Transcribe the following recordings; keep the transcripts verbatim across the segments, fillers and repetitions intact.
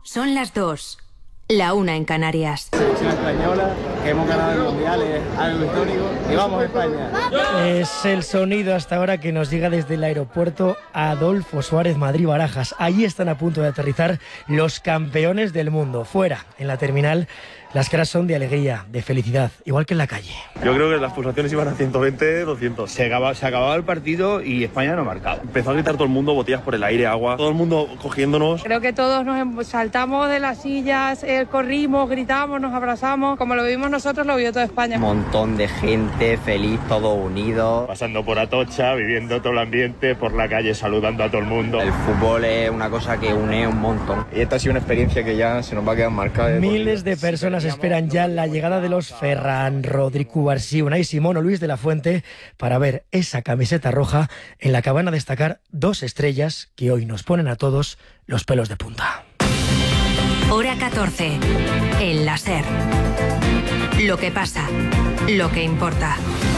Son las dos, la una en Canarias. Selección española, que hemos ganado el Mundial, es algo histórico, y vamos a España. Es el sonido hasta ahora que nos llega desde el aeropuerto Adolfo Suárez Madrid-Barajas. Allí están a punto de aterrizar los campeones del mundo. Fuera, en la terminal, las caras son de alegría, de felicidad, igual que en la calle. Yo creo que las pulsaciones iban a ciento veinte, doscientos. Se acababa, se acababa el partido y España no marcaba. Empezó a gritar todo el mundo, botellas por el aire, agua, todo el mundo cogiéndonos. Creo que todos nos saltamos de las sillas, eh, corrimos, gritamos, nos abrazamos. Como lo vivimos nosotros, lo vio toda España. Un montón de gente feliz, todo unido. Pasando por Atocha, viviendo todo el ambiente, por la calle saludando a todo el mundo. El fútbol es una cosa que une un montón. Y esta ha sido una experiencia que ya se nos va a quedar marcada. De Miles de personas esperan ya la llegada de los Ferran, Rodri, Cubarsí, Unai Simón o Luis de la Fuente para ver esa camiseta roja en la que van a destacar dos estrellas que hoy nos ponen a todos los pelos de punta. Hora catorce, el láser. Lo que pasa, lo que importa.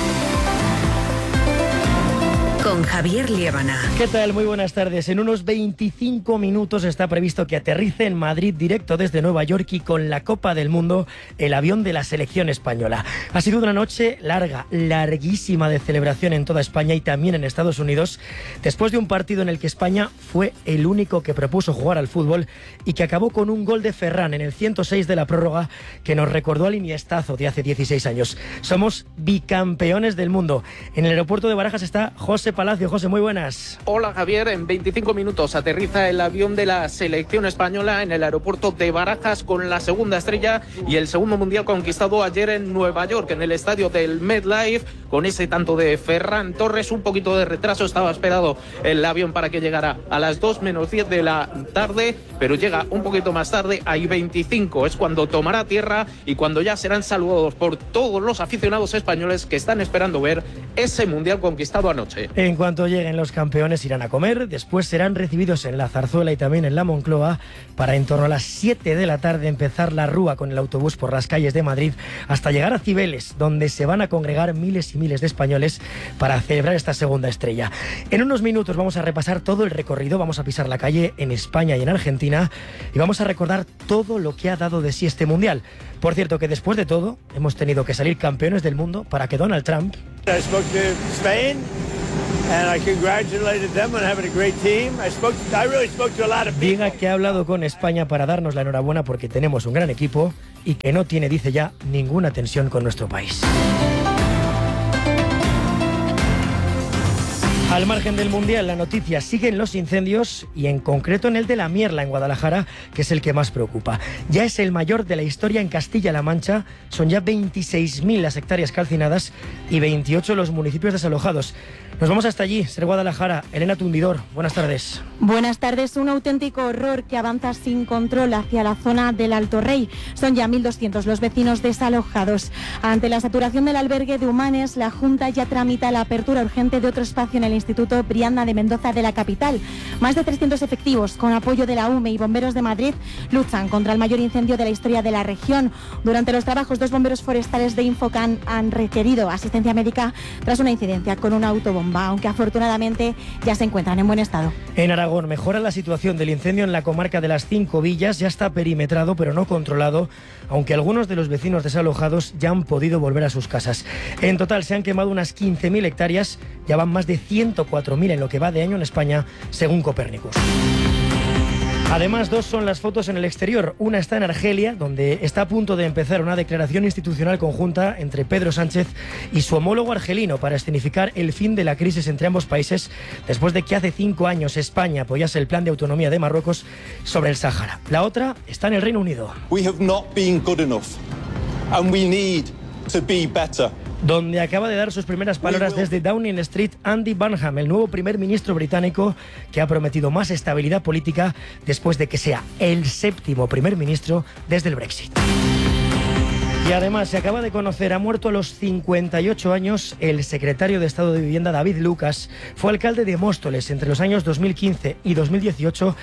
Con Javier Liébana. ¿Qué tal? Muy buenas tardes. En unos veinticinco minutos está previsto que aterrice en Madrid directo desde Nueva York y con la Copa del Mundo el avión de la selección española. Ha sido una noche larga, larguísima de celebración en toda España y también en Estados Unidos, después de un partido en el que España fue el único que propuso jugar al fútbol y que acabó con un gol de Ferran en el ciento seis de la prórroga que nos recordó al Iniestazo de hace dieciséis años. Somos bicampeones del mundo. En el aeropuerto de Barajas está José Palacio. José, muy buenas. Hola Javier, en veinticinco minutos aterriza el avión de la selección española en el aeropuerto de Barajas con la segunda estrella y el segundo mundial conquistado ayer en Nueva York, en el estadio del MetLife, con ese tanto de Ferran Torres. Un poquito de retraso, estaba esperado el avión para que llegara a las dos menos diez de la tarde, pero llega un poquito más tarde, hay veinticinco, es cuando tomará tierra y cuando ya serán saludados por todos los aficionados españoles que están esperando ver ese mundial conquistado anoche. En cuanto lleguen los campeones irán a comer, después serán recibidos en la Zarzuela y también en la Moncloa para en torno a las siete de la tarde empezar la rúa con el autobús por las calles de Madrid hasta llegar a Cibeles, donde se van a congregar miles y miles de españoles para celebrar esta segunda estrella. En unos minutos vamos a repasar todo el recorrido, vamos a pisar la calle en España y en Argentina y vamos a recordar todo lo que ha dado de sí este mundial. Por cierto, que después de todo hemos tenido que salir campeones del mundo para que Donald Trump I spoke to Spain and I congratulated them on having a great team. I spoke to, I really spoke to a lot of people. diga que ha hablado con España para darnos la enhorabuena porque tenemos un gran equipo y que no tiene, dice ya, ninguna tensión con nuestro país. Al margen del Mundial, la noticia siguen los incendios y en concreto en el de La Mierla, en Guadalajara, que es el que más preocupa. Ya es el mayor de la historia en Castilla-La Mancha, son ya veintiséis mil las hectáreas calcinadas y veintiocho los municipios desalojados. Nos vamos hasta allí, Ser Guadalajara. Elena Tundidor, buenas tardes. Buenas tardes. Un auténtico horror que avanza sin control hacia la zona del Alto Rey. Son ya mil doscientos los vecinos desalojados. Ante la saturación del albergue de Humanes, la Junta ya tramita la apertura urgente de otro espacio en el Instituto Brianda de Mendoza de la capital. Más de trescientos efectivos, con apoyo de la U M E y bomberos de Madrid, luchan contra el mayor incendio de la historia de la región. Durante los trabajos, dos bomberos forestales de Infocan han requerido asistencia médica tras una incidencia con una autobomba, aunque afortunadamente ya se encuentran en buen estado. En Aragón mejora la situación del incendio en la comarca de las Cinco Villas. Ya está perimetrado pero no controlado, aunque algunos de los vecinos desalojados ya han podido volver a sus casas. En total se han quemado unas quince mil hectáreas, ya van más de ciento cuatro mil en lo que va de año en España, según Copérnicus. Además, dos son las fotos en el exterior. Una está en Argelia, donde está a punto de empezar una declaración institucional conjunta entre Pedro Sánchez y su homólogo argelino para escenificar el fin de la crisis entre ambos países, después de que hace cinco años España apoyase el plan de autonomía de Marruecos sobre el Sáhara. La otra está en el Reino Unido. We have not been good enough, and we need to be better. Donde acaba de dar sus primeras palabras desde Downing Street Andy Burnham, el nuevo primer ministro británico, que ha prometido más estabilidad política después de que sea el séptimo primer ministro desde el Brexit. Y además se acaba de conocer, ha muerto a los cincuenta y ocho años el secretario de Estado de Vivienda David Lucas. Fue alcalde de Móstoles entre los años dos mil quince y dos mil dieciocho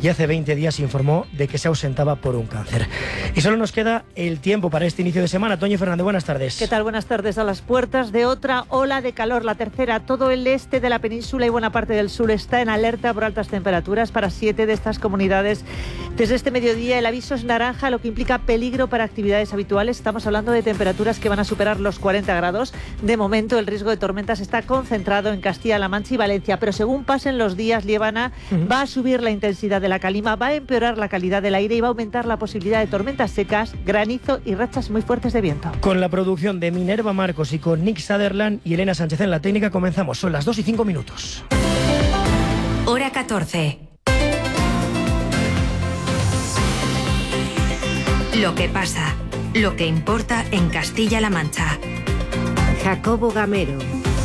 y hace veinte días informó de que se ausentaba por un cáncer. Y solo nos queda el tiempo para este inicio de semana. Toño Fernández, buenas tardes. ¿Qué tal? Buenas tardes. A las puertas de otra ola de calor, la tercera. Todo el este de la península y buena parte del sur está en alerta por altas temperaturas para siete de estas comunidades. Desde este mediodía el aviso es naranja, lo que implica peligro para actividades habituales. Estamos hablando de temperaturas que van a superar los cuarenta grados. De momento el riesgo de tormentas está concentrado en Castilla-La Mancha y Valencia, pero según pasen los días, Liébana, uh-huh. va a subir la intensidad de la calima, va a empeorar la calidad del aire y va a aumentar la posibilidad de tormentas secas, granizo y rachas muy fuertes de viento. Con la producción de Minerva Marcos y con Nick Sutherland y Elena Sánchez en la técnica comenzamos. Son las dos y cinco minutos. Hora catorce. Lo que pasa, lo que importa en Castilla-La Mancha. Jacobo Gamero.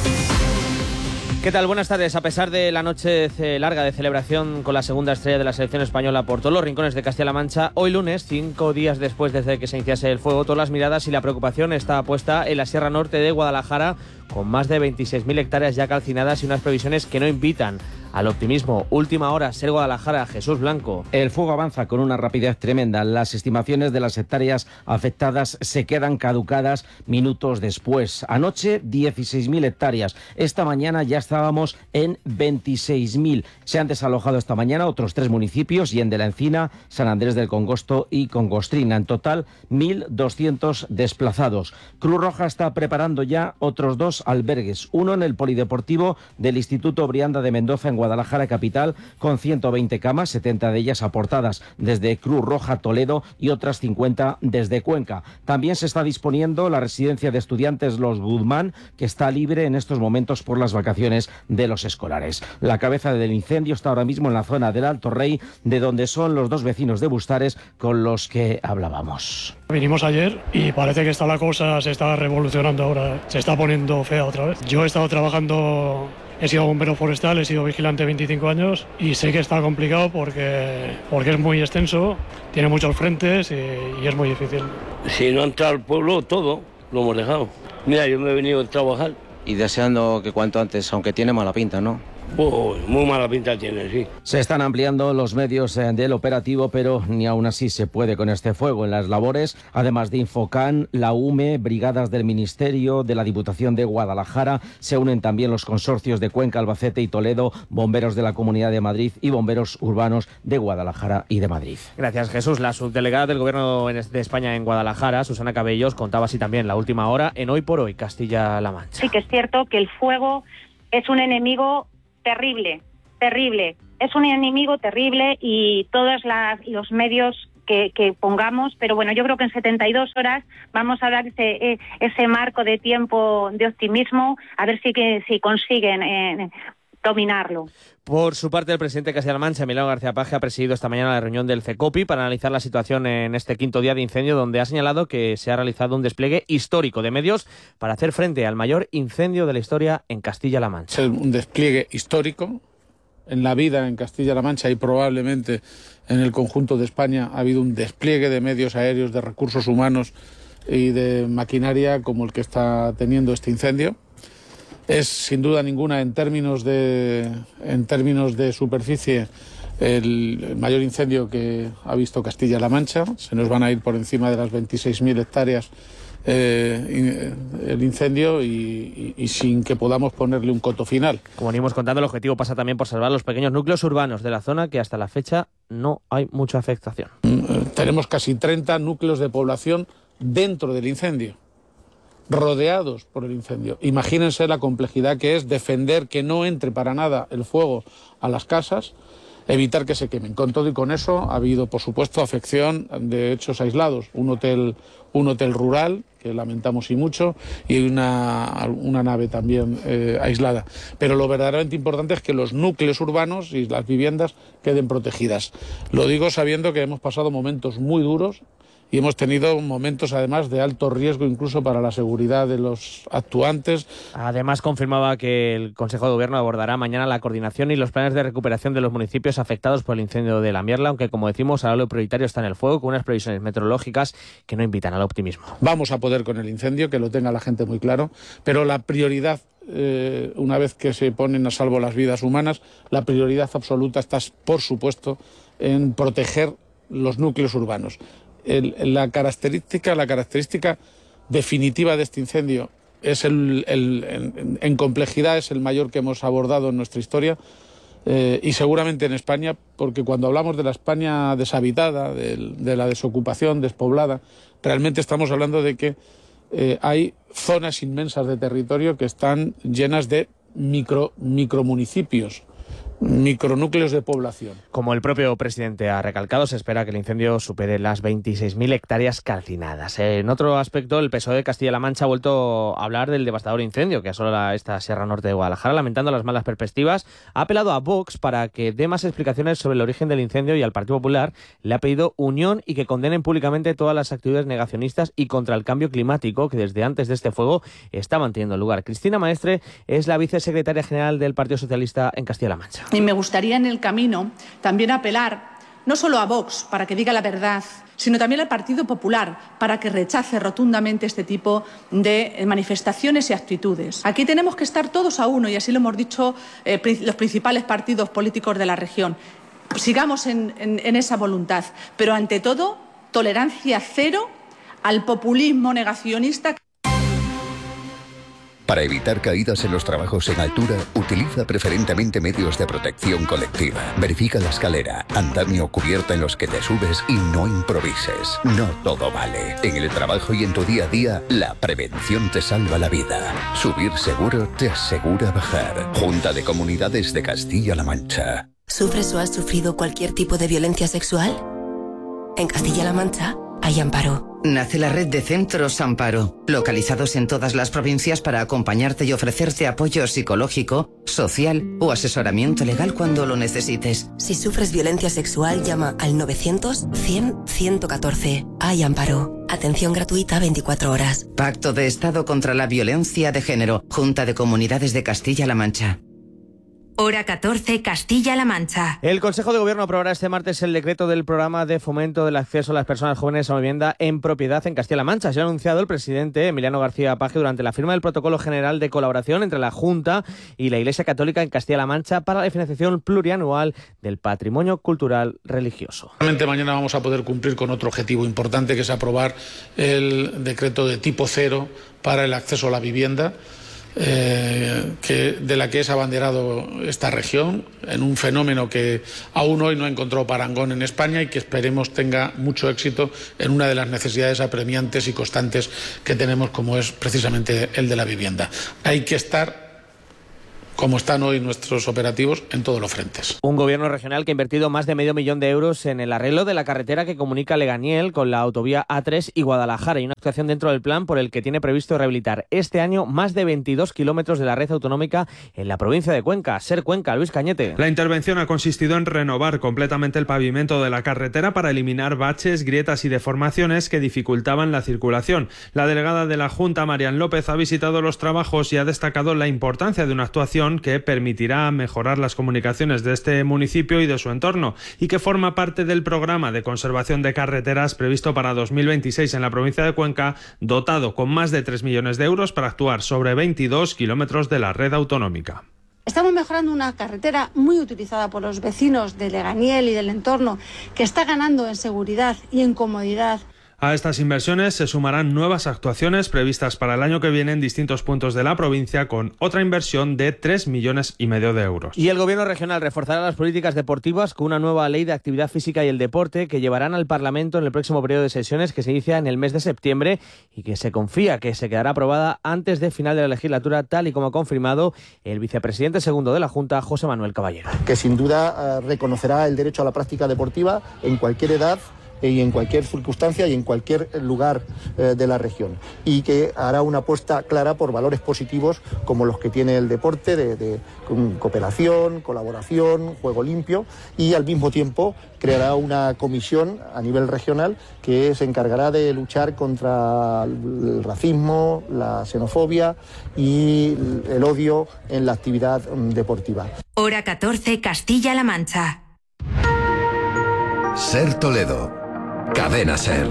¿Qué tal? Buenas tardes. A pesar de la noche larga de celebración con la segunda estrella de la selección española por todos los rincones de Castilla-La Mancha, hoy lunes, cinco días después desde que se iniciase el fuego, todas las miradas y la preocupación está puesta en la Sierra Norte de Guadalajara, con más de veintiséis mil hectáreas ya calcinadas y unas previsiones que no invitan al optimismo. Última hora, Ser Guadalajara, Jesús Blanco. El fuego avanza con una rapidez tremenda. Las estimaciones de las hectáreas afectadas se quedan caducadas minutos después. Anoche, dieciséis mil hectáreas. Esta mañana ya estábamos en veintiséis mil. Se han desalojado esta mañana otros tres municipios, Yen de la Encina, San Andrés del Congosto y Congostrina. En total, mil doscientos desplazados. Cruz Roja está preparando ya otros dos albergues. Uno en el Polideportivo del Instituto Brianda de Mendoza, en Guadalajara capital, con ciento veinte camas, setenta de ellas aportadas desde Cruz Roja Toledo y otras cincuenta desde Cuenca. También se está disponiendo la residencia de estudiantes Los Guzmán, que está libre en estos momentos por las vacaciones de los escolares. La cabeza del incendio está ahora mismo en la zona del Alto Rey, de donde son los dos vecinos de Bustares con los que hablábamos. Vinimos ayer y parece que está la cosa, se está revolucionando ahora, se está poniendo fea otra vez. Yo he estado trabajando... He sido bombero forestal, he sido vigilante veinticinco años y sé que está complicado porque, porque es muy extenso, tiene muchos frentes y, y es muy difícil. Si no ha entrado al pueblo, todo lo hemos dejado. Mira, yo me he venido a trabajar. Y deseando que cuanto antes, aunque tiene mala pinta, ¿no? Oh, muy mala pinta tiene, sí. Se están ampliando los medios del operativo, pero ni aún así se puede con este fuego. En las labores, además de Infocan, la U M E, brigadas del Ministerio, de la Diputación de Guadalajara, se unen también los consorcios de Cuenca, Albacete y Toledo, bomberos de la Comunidad de Madrid y bomberos urbanos de Guadalajara y de Madrid. Gracias, Jesús. La subdelegada del Gobierno de España en Guadalajara, Susana Cabellos, contaba así también la última hora en Hoy por Hoy, Castilla-La Mancha. Sí que es cierto que el fuego es un enemigo terrible, terrible. Es un enemigo terrible y todos las, los medios que, que pongamos, pero bueno, yo creo que en setenta y dos horas vamos a dar ese, ese marco de tiempo de optimismo, a ver si, que, si consiguen eh, dominarlo. Por su parte, el presidente de Castilla-La Mancha, Emiliano García Paje, ha presidido esta mañana la reunión del CECOPI para analizar la situación en este quinto día de incendio, donde ha señalado que se ha realizado un despliegue histórico de medios para hacer frente al mayor incendio de la historia en Castilla-La Mancha. Es un despliegue histórico en la vida en Castilla-La Mancha y probablemente en el conjunto de España. Ha habido un despliegue de medios aéreos, de recursos humanos y de maquinaria como el que está teniendo este incendio. Es sin duda ninguna en términos de, en términos de superficie el mayor incendio que ha visto Castilla-La Mancha. Se nos van a ir por encima de las veintiséis mil hectáreas eh, el incendio y, y, y sin que podamos ponerle un coto final. Como venimos contando, el objetivo pasa también por salvar los pequeños núcleos urbanos de la zona, que hasta la fecha no hay mucha afectación. Tenemos casi treinta núcleos de población dentro del incendio, rodeados por el incendio. Imagínense la complejidad que es defender que no entre para nada el fuego a las casas, evitar que se quemen. Con todo y con eso ha habido, por supuesto, afección de hechos aislados. Un hotel, un hotel rural, que lamentamos y mucho, y una, una nave también eh, aislada. Pero lo verdaderamente importante es que los núcleos urbanos y las viviendas queden protegidas. Lo digo sabiendo que hemos pasado momentos muy duros y hemos tenido momentos además de alto riesgo incluso para la seguridad de los actuantes. Además confirmaba que el Consejo de Gobierno abordará mañana la coordinación y los planes de recuperación de los municipios afectados por el incendio de la Mierla, aunque como decimos ahora lo prioritario está en el fuego, con unas previsiones meteorológicas que no invitan al optimismo. Vamos a poder con el incendio, que lo tenga la gente muy claro, pero la prioridad, eh, una vez que se ponen a salvo las vidas humanas, la prioridad absoluta está, por supuesto, en proteger los núcleos urbanos. El, la característica, la característica definitiva de este incendio es el, el, en, en complejidad es el mayor que hemos abordado en nuestra historia, eh, y seguramente en España, porque cuando hablamos de la España deshabitada, de, de la desocupación, despoblada, realmente estamos hablando de que eh, hay zonas inmensas de territorio que están llenas de micro, micromunicipios, micronúcleos de población. Como el propio presidente ha recalcado, se espera que el incendio supere las veintiséis mil hectáreas calcinadas. En otro aspecto, el P S O E de Castilla-La Mancha ha vuelto a hablar del devastador incendio que asola esta Sierra Norte de Guadalajara, lamentando las malas perspectivas. Ha apelado a Vox para que dé más explicaciones sobre el origen del incendio y al Partido Popular le ha pedido unión y que condenen públicamente todas las actividades negacionistas y contra el cambio climático que desde antes de este fuego estaban teniendo lugar. Cristina Maestre es la vicesecretaria general del Partido Socialista en Castilla-La Mancha. Y me gustaría en el camino también apelar no solo a Vox para que diga la verdad, sino también al Partido Popular para que rechace rotundamente este tipo de manifestaciones y actitudes. Aquí tenemos que estar todos a uno y así lo hemos dicho eh, los principales partidos políticos de la región. Sigamos en, en, en esa voluntad, pero ante todo tolerancia cero al populismo negacionista. Para evitar caídas en los trabajos en altura, utiliza preferentemente medios de protección colectiva. Verifica la escalera, andamio o cubierta en los que te subes y no improvises. No todo vale. En el trabajo y en tu día a día, la prevención te salva la vida. Subir seguro te asegura bajar. Junta de Comunidades de Castilla-La Mancha. ¿Sufres o has sufrido cualquier tipo de violencia sexual? En Castilla-La Mancha hay Amparo. Nace la red de centros Amparo, localizados en todas las provincias para acompañarte y ofrecerte apoyo psicológico, social o asesoramiento legal cuando lo necesites. Si sufres violencia sexual, llama al novecientos cien ciento catorce. Hay Amparo. Atención gratuita veinticuatro horas. Pacto de Estado contra la Violencia de Género. Junta de Comunidades de Castilla-La Mancha. Hora catorce, Castilla-La Mancha. El Consejo de Gobierno aprobará este martes el decreto del programa de fomento del acceso a las personas jóvenes a una vivienda en propiedad en Castilla-La Mancha. Se ha anunciado el presidente Emiliano García Paje durante la firma del protocolo general de colaboración entre la Junta y la Iglesia Católica en Castilla-La Mancha para la financiación plurianual del patrimonio cultural religioso. Realmente mañana vamos a poder cumplir con otro objetivo importante, que es aprobar el decreto de tipo cero para el acceso a la vivienda. Eh, que, de la que es abanderado esta región, en un fenómeno que aún hoy no ha encontrado parangón en España y que esperemos tenga mucho éxito en una de las necesidades apremiantes y constantes que tenemos, como es precisamente el de la vivienda. Hay que estar, como están hoy nuestros operativos, en todos los frentes. Un gobierno regional que ha invertido más de medio millón de euros en el arreglo de la carretera que comunica Leganiel con la autovía A tres y Guadalajara, y una actuación dentro del plan por el que tiene previsto rehabilitar este año más de veintidós kilómetros de la red autonómica en la provincia de Cuenca. Ser Cuenca, Luis Cañete. La intervención ha consistido en renovar completamente el pavimento de la carretera para eliminar baches, grietas y deformaciones que dificultaban la circulación. La delegada de la Junta, Marian López, ha visitado los trabajos y ha destacado la importancia de una actuación que permitirá mejorar las comunicaciones de este municipio y de su entorno, y que forma parte del programa de conservación de carreteras previsto para dos mil veintiséis en la provincia de Cuenca, dotado con más de tres millones de euros para actuar sobre veintidós kilómetros de la red autonómica. Estamos mejorando una carretera muy utilizada por los vecinos de Leganiel y del entorno, que está ganando en seguridad y en comodidad. A estas inversiones se sumarán nuevas actuaciones previstas para el año que viene en distintos puntos de la provincia, con otra inversión de tres millones y medio de euros. Y el Gobierno regional reforzará las políticas deportivas con una nueva ley de actividad física y el deporte que llevarán al Parlamento en el próximo periodo de sesiones, que se inicia en el mes de septiembre y que se confía que se quedará aprobada antes de final de la legislatura, tal y como ha confirmado el vicepresidente segundo de la Junta, José Manuel Caballero. Que sin duda eh, reconocerá el derecho a la práctica deportiva en cualquier edad, y en cualquier circunstancia y en cualquier lugar eh, de la región, y que hará una apuesta clara por valores positivos como los que tiene el deporte, de, de cooperación, colaboración, juego limpio, y al mismo tiempo creará una comisión a nivel regional que se encargará de luchar contra el racismo, la xenofobia y el odio en la actividad deportiva. Hora catorce, Castilla-La Mancha. Ser Toledo. Cadena Ser.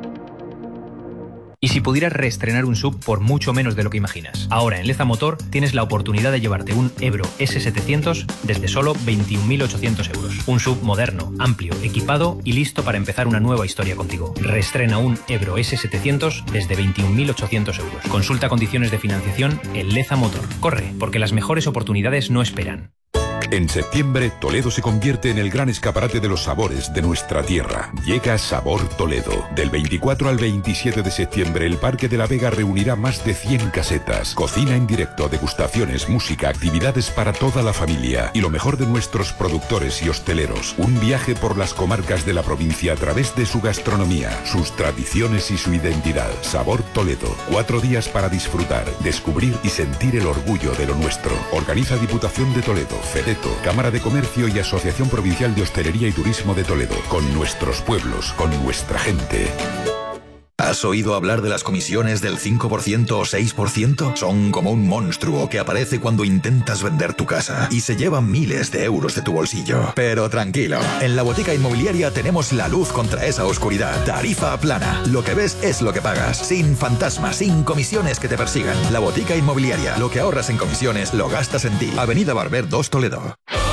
Y si pudieras reestrenar un S U V por mucho menos de lo que imaginas. Ahora en Leza Motor tienes la oportunidad de llevarte un Ebro ese setecientos desde solo veintiún mil ochocientos euros. Un S U V moderno, amplio, equipado y listo para empezar una nueva historia contigo. Reestrena un Ebro ese setecientos desde veintiún mil ochocientos euros. Consulta condiciones de financiación en Leza Motor. Corre, porque las mejores oportunidades no esperan. En septiembre, Toledo se convierte en el gran escaparate de los sabores de nuestra tierra. Llega Sabor Toledo. Del veinticuatro al veintisiete de septiembre, el Parque de la Vega reunirá más de cien casetas. Cocina en directo, degustaciones, música, actividades para toda la familia. Y lo mejor de nuestros productores y hosteleros. Un viaje por las comarcas de la provincia a través de su gastronomía, sus tradiciones y su identidad. Sabor Toledo. Cuatro días para disfrutar, descubrir y sentir el orgullo de lo nuestro. Organiza Diputación de Toledo, FEDETO, Cámara de Comercio y Asociación Provincial de Hostelería y Turismo de Toledo. Con nuestros pueblos, con nuestra gente. ¿Has oído hablar de las comisiones del cinco por ciento o seis por ciento? Son como un monstruo que aparece cuando intentas vender tu casa y se llevan miles de euros de tu bolsillo. Pero tranquilo, en la Botica Inmobiliaria tenemos la luz contra esa oscuridad. Tarifa plana. Lo que ves es lo que pagas. Sin fantasmas, sin comisiones que te persigan. La Botica Inmobiliaria. Lo que ahorras en comisiones lo gastas en ti. Avenida Barber dos, Toledo.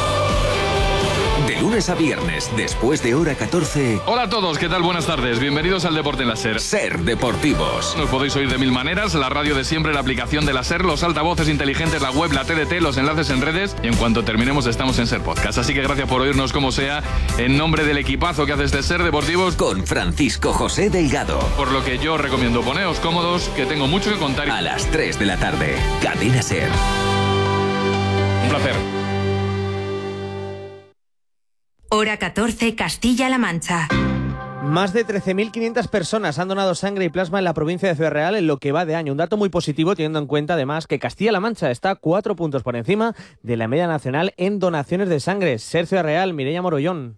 De lunes a viernes, después de hora catorce... Hola a todos, ¿qué tal? Buenas tardes. Bienvenidos al Deporte en la SER. SER Deportivos. Nos podéis oír de mil maneras, la radio de siempre, la aplicación de la SER, los altavoces inteligentes, la web, la T D T, los enlaces en redes, y en cuanto terminemos estamos en SER Podcast. Así que gracias por oírnos como sea, en nombre del equipazo que hace este SER Deportivos. Con Francisco José Delgado. Por lo que yo recomiendo, poneos cómodos, que tengo mucho que contar. A las tres de la tarde, Cadena SER. Un placer. Hora catorce, Castilla-La Mancha. Más de trece mil quinientas personas han donado sangre y plasma en la provincia de Ciudad Real en lo que va de año. Un dato muy positivo teniendo en cuenta además que Castilla-La Mancha está cuatro puntos por encima de la media nacional en donaciones de sangre. SER Ciudad Real, Mireia Morollón.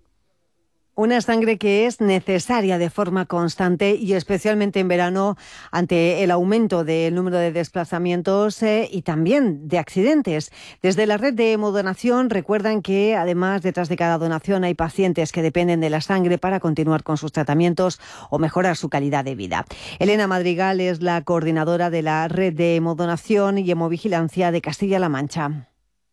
Una sangre que es necesaria de forma constante y especialmente en verano ante el aumento del número de desplazamientos eh, y también de accidentes. Desde la red de Hemodonación recuerdan que además detrás de cada donación hay pacientes que dependen de la sangre para continuar con sus tratamientos o mejorar su calidad de vida. Elena Madrigal es la coordinadora de la red de Hemodonación y Hemovigilancia de Castilla-La Mancha.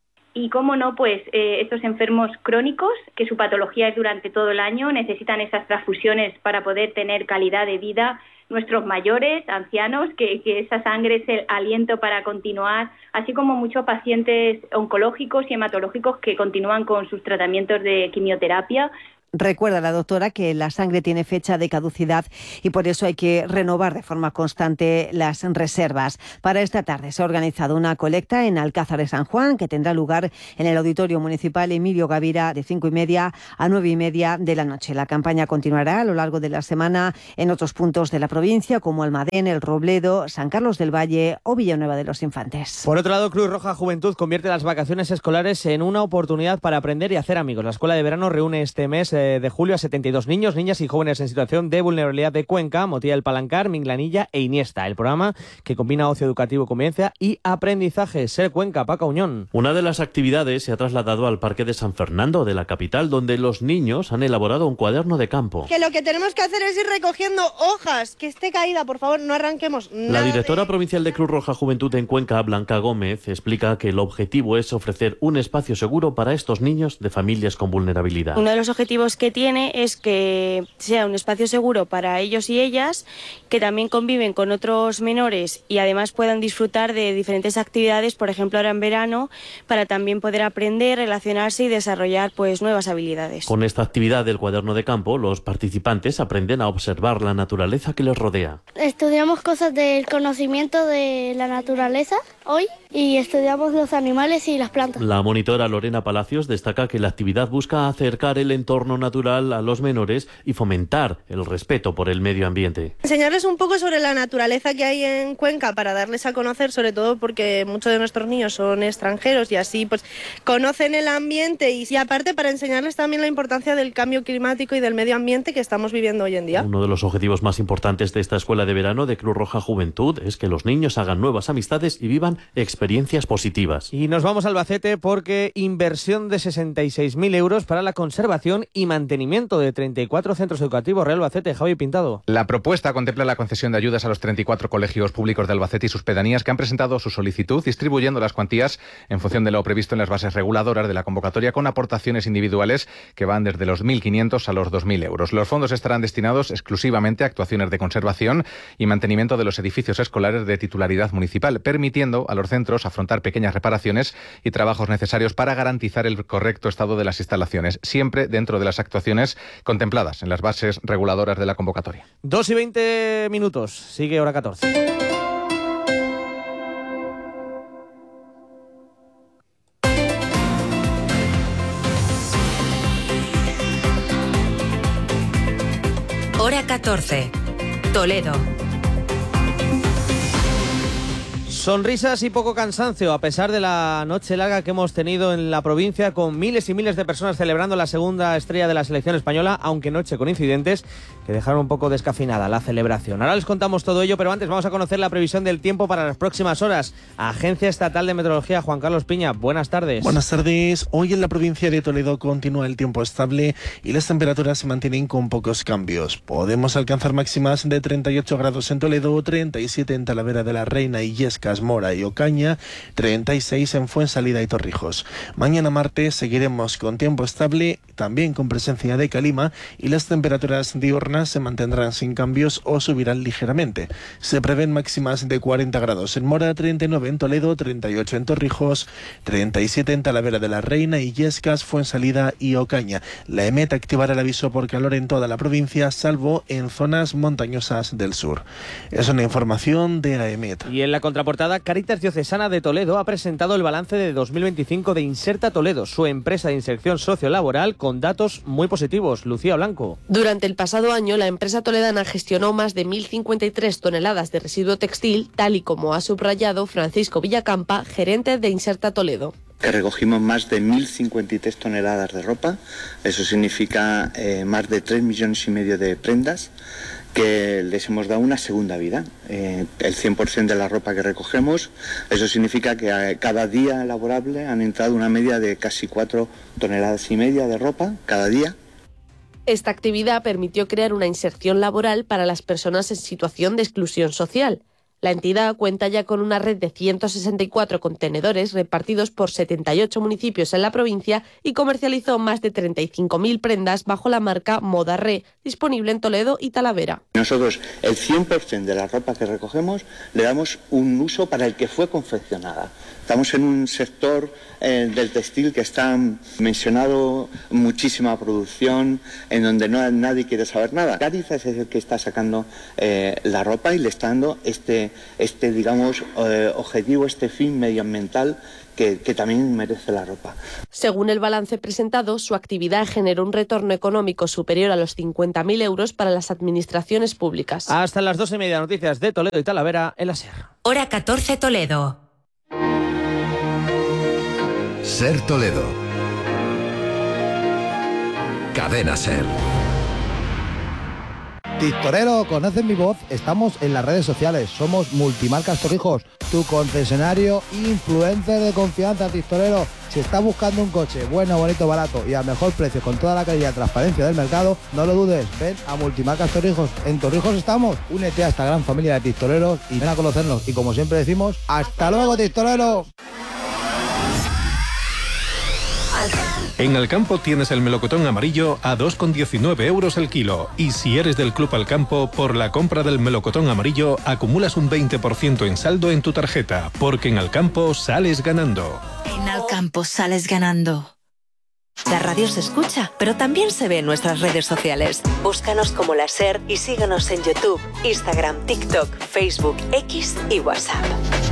Y cómo no, pues eh, estos enfermos crónicos, que su patología es durante todo el año, necesitan esas transfusiones para poder tener calidad de vida. Nuestros mayores, ancianos, que, que esa sangre es el aliento para continuar, así como muchos pacientes oncológicos y hematológicos que continúan con sus tratamientos de quimioterapia. Recuerda la doctora que la sangre tiene fecha de caducidad y por eso hay que renovar de forma constante las reservas. Para esta tarde se ha organizado una colecta en Alcázar de San Juan que tendrá lugar en el Auditorio Municipal Emilio Gavira de cinco y media a nueve y media de la noche. La campaña continuará a lo largo de la semana en otros puntos de la provincia como Almadén, El Robledo, San Carlos del Valle o Villanueva de los Infantes. Por otro lado, Cruz Roja Juventud convierte las vacaciones escolares en una oportunidad para aprender y hacer amigos. La Escuela de Verano reúne este mes eh, de julio a setenta y dos niños, niñas y jóvenes en situación de vulnerabilidad de Cuenca, Motilla del Palancar, Minglanilla e Iniesta. El programa que combina ocio educativo, convivencia y aprendizaje. SER Cuenca, Paca Uñón. Una de las actividades se ha trasladado al Parque de San Fernando de la capital, donde los niños han elaborado un cuaderno de campo. Que lo que tenemos que hacer es ir recogiendo hojas, que esté caída, por favor, no arranquemos nada. La directora de... provincial de Cruz Roja Juventud en Cuenca, Blanca Gómez, explica que el objetivo es ofrecer un espacio seguro para estos niños de familias con vulnerabilidad. Uno de los objetivos que tiene es que sea un espacio seguro para ellos y ellas, que también conviven con otros menores y además puedan disfrutar de diferentes actividades, por ejemplo ahora en verano, para también poder aprender, relacionarse y desarrollar pues nuevas habilidades. Con esta actividad del cuaderno de campo, los participantes aprenden a observar la naturaleza que les rodea. Estudiamos cosas del conocimiento de la naturaleza hoy y estudiamos los animales y las plantas. La monitora Lorena Palacios destaca que la actividad busca acercar el entorno natural a los menores y fomentar el respeto por el medio ambiente. Enseñarles un poco sobre la naturaleza que hay en Cuenca para darles a conocer, sobre todo porque muchos de nuestros niños son extranjeros y así pues conocen el ambiente y, y aparte para enseñarles también la importancia del cambio climático y del medio ambiente que estamos viviendo hoy en día. Uno de los objetivos más importantes de esta escuela de verano de Cruz Roja Juventud es que los niños hagan nuevas amistades y vivan experiencias positivas. Y nos vamos a Albacete porque inversión de sesenta y seis mil euros para la conservación y mantenimiento de treinta y cuatro centros educativos Real Albacete. Javi Pintado. La propuesta contempla la concesión de ayudas a los treinta y cuatro colegios públicos de Albacete y sus pedanías que han presentado su solicitud, distribuyendo las cuantías en función de lo previsto en las bases reguladoras de la convocatoria, con aportaciones individuales que van desde los mil quinientos a los dos mil euros. Los fondos estarán destinados exclusivamente a actuaciones de conservación y mantenimiento de los edificios escolares de titularidad municipal, permitiendo a los centros afrontar pequeñas reparaciones y trabajos necesarios para garantizar el correcto estado de las instalaciones, siempre dentro de las actuaciones contempladas en las bases reguladoras de la convocatoria. dos y veinte minutos, sigue hora catorce. Hora catorce. Toledo. Sonrisas y poco cansancio, a pesar de la noche larga que hemos tenido en la provincia, con miles y miles de personas celebrando la segunda estrella de la selección española, aunque noche con incidentes que dejaron un poco descafinada la celebración. Ahora les contamos todo ello, pero antes vamos a conocer la previsión del tiempo para las próximas horas. Agencia Estatal de Meteorología, Juan Carlos Piña, buenas tardes. Buenas tardes. Hoy en la provincia de Toledo continúa el tiempo estable y las temperaturas se mantienen con pocos cambios. Podemos alcanzar máximas de treinta y ocho grados en Toledo, treinta y siete en Talavera de la Reina, Illescas, Mora y Ocaña, treinta y seis en Fuensalida y Torrijos. Mañana martes seguiremos con tiempo estable, también con presencia de calima, y las temperaturas diurnas se mantendrán sin cambios o subirán ligeramente. Se prevén máximas de cuarenta grados en Mora, treinta y nueve en Toledo, treinta y ocho en Torrijos, treinta y siete en Talavera de la Reina, Illescas, Fuensalida y Ocaña. La EMET activará el aviso por calor en toda la provincia, salvo en zonas montañosas del sur. Es una información de la EMET. Y en la contraportada, Cáritas Diocesana de Toledo ha presentado el balance de dos mil veinticinco de Inserta Toledo, su empresa de inserción sociolaboral, con datos muy positivos. Lucía Blanco. Durante el pasado año, la empresa toledana gestionó más de mil cincuenta y tres toneladas de residuo textil, tal y como ha subrayado Francisco Villacampa, gerente de Inserta Toledo. Que recogimos más de mil cincuenta y tres toneladas de ropa, eso significa eh, más de tres millones y medio de prendas, que les hemos dado una segunda vida. Eh, el cien por ciento de la ropa que recogemos, eso significa que a cada día laborable han entrado una media de casi cuatro toneladas y media de ropa cada día. Esta actividad permitió crear una inserción laboral para las personas en situación de exclusión social. La entidad cuenta ya con una red de ciento sesenta y cuatro contenedores repartidos por setenta y ocho municipios en la provincia y comercializó más de treinta y cinco mil prendas bajo la marca Moda Re, disponible en Toledo y Talavera. Nosotros el cien por ciento de la ropa que recogemos le damos un uso para el que fue confeccionada. Estamos en un sector eh, del textil que está mencionado muchísima producción, en donde no nadie quiere saber nada. Cáritas es el que está sacando eh, la ropa y le está dando este, este digamos, eh, objetivo, este fin medioambiental que, que también merece la ropa. Según el balance presentado, su actividad generó un retorno económico superior a los cincuenta mil euros para las administraciones públicas. Hasta las doce y media, noticias de Toledo y Talavera en la SER. Hora catorce, Toledo. SER Toledo. Cadena SER. Tistorero, ¿conoces mi voz? Estamos en las redes sociales. Somos Multimarcas Torrijos, tu concesionario influencer de confianza, Tistorero. Si estás buscando un coche bueno, bonito, barato y a mejor precio, con toda la calidad y transparencia del mercado, no lo dudes. Ven a Multimarcas Torrijos. En Torrijos estamos. Únete a esta gran familia de tistoreros y ven a conocernos. Y como siempre decimos, ¡hasta luego, Tistorero! En Alcampo tienes el melocotón amarillo a dos con diecinueve euros el kilo. Y si eres del Club Alcampo, por la compra del melocotón amarillo acumulas un veinte por ciento en saldo en tu tarjeta, porque en Alcampo sales ganando. En Alcampo sales ganando. La radio se escucha, pero también se ve en nuestras redes sociales. Búscanos como La SER y síguenos en YouTube, Instagram, TikTok, Facebook, X y WhatsApp.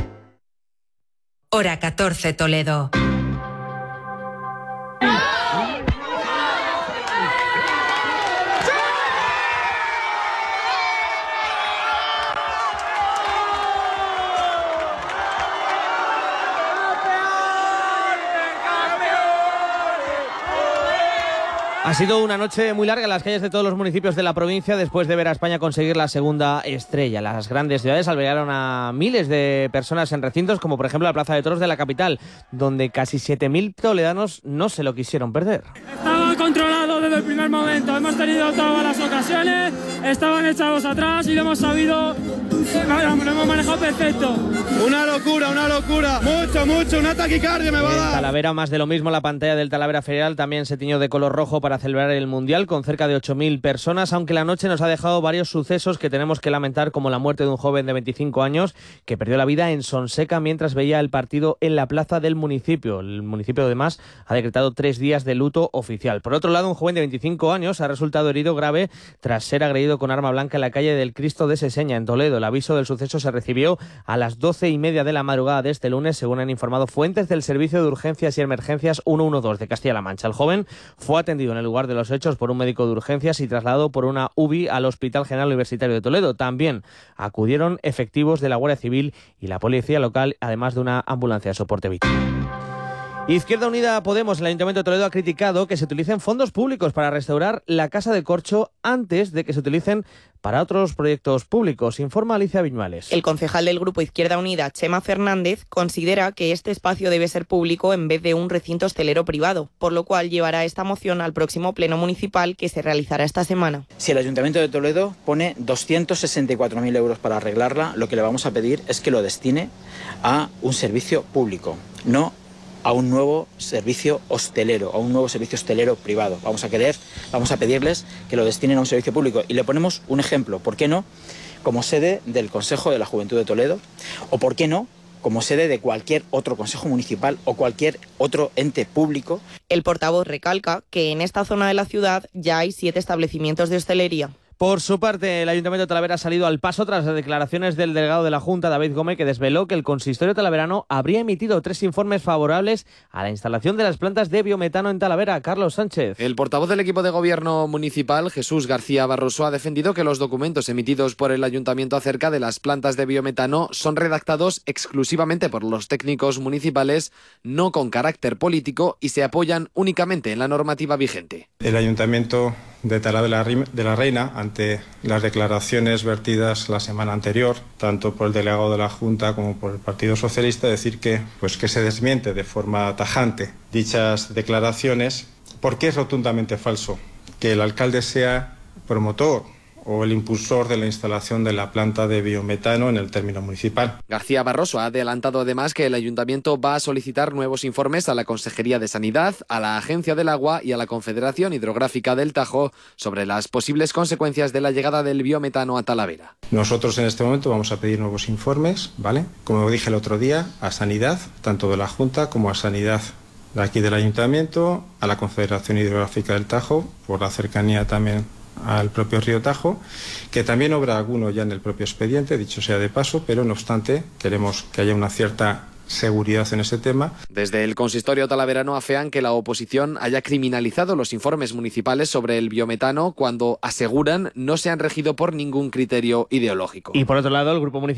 Hora catorce, Toledo. Ha sido una noche muy larga en las calles de todos los municipios de la provincia después de ver a España conseguir la segunda estrella. Las grandes ciudades albergaron a miles de personas en recintos como por ejemplo la Plaza de Toros de la capital, donde casi siete mil toledanos no se lo quisieron perder. Estaba controlado desde el primer momento, hemos tenido todas las ocasiones, estaban echados atrás y lo hemos sabido, lo hemos manejado perfecto. Una locura, una locura, mucho, mucho, una taquicardia me va a dar. En Talavera más de lo mismo, la pantalla del Talavera Ferial también se tiñó de color rojo para celebrar el Mundial con cerca de ocho mil personas, aunque la noche nos ha dejado varios sucesos que tenemos que lamentar, como la muerte de un joven de veinticinco años que perdió la vida en Sonseca mientras veía el partido en la plaza del municipio. El municipio además ha decretado tres días de luto oficial. Por otro lado, un joven de veinticinco años ha resultado herido grave tras ser agredido con arma blanca en la calle del Cristo de Seseña, en Toledo. El aviso del suceso se recibió a las doce y media de la madrugada de este lunes, según han informado fuentes del Servicio de Urgencias y Emergencias ciento doce de Castilla-La Mancha. El joven fue atendido en el lugar de los hechos por un médico de urgencias y trasladado por una U B I al Hospital General Universitario de Toledo. También acudieron efectivos de la Guardia Civil y la policía local, además de una ambulancia de soporte vital. Izquierda Unida Podemos, el Ayuntamiento de Toledo, ha criticado que se utilicen fondos públicos para restaurar la Casa de Corcho antes de que se utilicen para otros proyectos públicos. Informa Alicia Viñuales. El concejal del Grupo Izquierda Unida, Chema Fernández, considera que este espacio debe ser público en vez de un recinto hostelero privado, por lo cual llevará esta moción al próximo pleno municipal que se realizará esta semana. Si el Ayuntamiento de Toledo pone doscientos sesenta y cuatro mil euros para arreglarla, lo que le vamos a pedir es que lo destine a un servicio público, no a un nuevo servicio hostelero, a un nuevo servicio hostelero privado. Vamos a querer, vamos a pedirles que lo destinen a un servicio público. Y le ponemos un ejemplo, ¿por qué no? Como sede del Consejo de la Juventud de Toledo, o ¿por qué no? Como sede de cualquier otro consejo municipal o cualquier otro ente público. El portavoz recalca que en esta zona de la ciudad ya hay siete establecimientos de hostelería. Por su parte, el Ayuntamiento de Talavera ha salido al paso tras las declaraciones del delegado de la Junta, David Gómez, que desveló que el consistorio talaverano habría emitido tres informes favorables a la instalación de las plantas de biometano en Talavera. Carlos Sánchez. El portavoz del equipo de gobierno municipal, Jesús García Barroso, ha defendido que los documentos emitidos por el Ayuntamiento acerca de las plantas de biometano son redactados exclusivamente por los técnicos municipales, no con carácter político, y se apoyan únicamente en la normativa vigente. El Ayuntamiento de Talavera de la Reina, ante las declaraciones vertidas la semana anterior, tanto por el delegado de la Junta como por el Partido Socialista, decir que, pues, que se desmiente de forma tajante dichas declaraciones, porque es rotundamente falso que el alcalde sea promotor o el impulsor de la instalación de la planta de biometano en el término municipal. García Barroso ha adelantado además que el Ayuntamiento va a solicitar nuevos informes a la Consejería de Sanidad, a la Agencia del Agua y a la Confederación Hidrográfica del Tajo sobre las posibles consecuencias de la llegada del biometano a Talavera. Nosotros en este momento vamos a pedir nuevos informes, ¿vale? Como dije el otro día, a Sanidad, tanto de la Junta como a Sanidad de aquí del Ayuntamiento, a la Confederación Hidrográfica del Tajo, por la cercanía también al propio río Tajo, que también obra alguno ya en el propio expediente, dicho sea de paso, pero no obstante queremos que haya una cierta seguridad en ese tema. Desde el consistorio talaverano afean que la oposición haya criminalizado los informes municipales sobre el biometano cuando aseguran no se han regido por ningún criterio ideológico. Y por otro lado, el Grupo Municipal